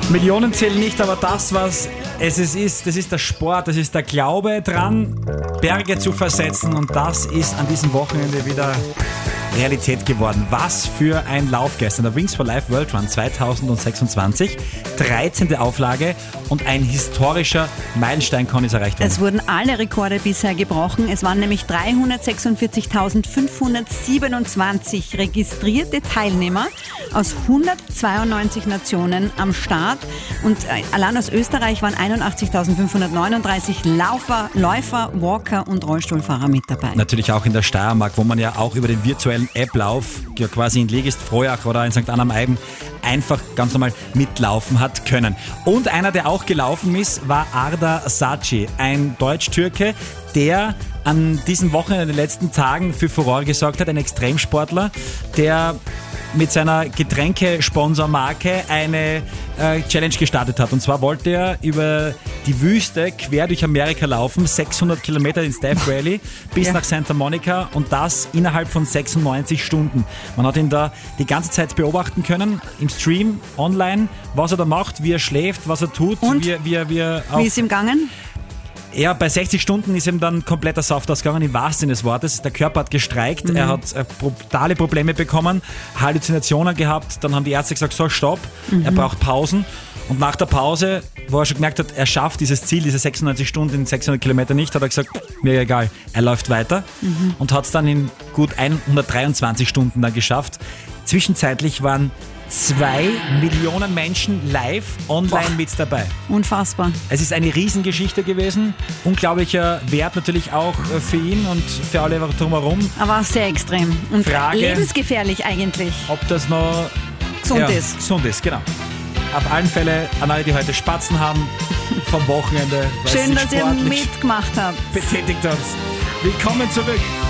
Millionen zählen nicht, aber das, was es ist, das ist der Sport, das ist der Glaube dran, Berge zu versetzen, und das ist an diesem Wochenende wieder Realität geworden. Was für ein Lauf gestern. Der Wings for Life World Run 2026, 13. Auflage, und ein historischer Meilenstein ist erreicht worden. Es wurden alle Rekorde bisher gebrochen. Es waren nämlich 346.527 registrierte Teilnehmer aus 192 Nationen am Start. Und allein aus Österreich waren 81.539 Läufer, Walker und Rollstuhlfahrer mit dabei. Natürlich auch in der Steiermark, wo man ja auch über den virtuellen App-Lauf ja quasi in Ligist Froyach oder in St. Anna am Eiben einfach ganz normal mitlaufen hat können. Und einer, der auch gelaufen ist, war Arda Saci, ein Deutsch-Türke, der an diesem Wochenende in den letzten Tagen für Furore gesorgt hat, ein Extremsportler, der mit seiner Getränkesponsormarke eine Challenge gestartet hat. Und zwar wollte er über die Wüste quer durch Amerika laufen, 600 Kilometer ins Death Valley bis nach Santa Monica, und das innerhalb von 96 Stunden. Man hat ihn da die ganze Zeit beobachten können, im Stream, online, was er da macht, wie er schläft, was er tut. Und? Wie Ist ihm gegangen? Ja, bei 60 Stunden ist ihm dann kompletter Saft ausgegangen, im wahrsten Sinne des Wortes. Der Körper hat gestreikt, er hat brutale Probleme bekommen, Halluzinationen gehabt, dann haben die Ärzte gesagt, so, stopp, er braucht Pausen. Und nach der Pause, wo er schon gemerkt hat, er schafft dieses Ziel, diese 96 Stunden in 600 Kilometer nicht, hat er gesagt, mir egal, er läuft weiter und hat es dann in gut 123 Stunden dann geschafft. Zwischenzeitlich waren 2 Millionen Menschen live online mit dabei. Unfassbar. Es ist eine Riesengeschichte gewesen. Unglaublicher Wert natürlich auch für ihn und für alle drumherum. Aber sehr extrem. Und Frage, lebensgefährlich eigentlich. ob das noch Gesund ist. Gesund ist, genau. Auf allen Fälle an alle, die heute Spatzen haben vom Wochenende. weil Schön, sie dass ihr sportlich mitgemacht habt. betätigt habt. Willkommen zurück.